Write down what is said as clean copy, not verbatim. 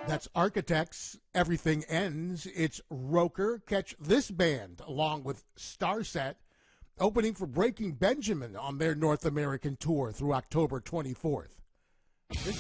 That's Architects, Everything Ends. It's Roker. Catch this band along with Starset opening for Breaking Benjamin on their North American tour through October 24th. This